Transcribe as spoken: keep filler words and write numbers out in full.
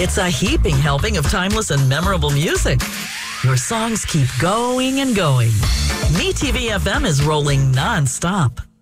It's a heaping helping of timeless and memorable music. Your songs keep going and going. MeTV F M is rolling non-stop.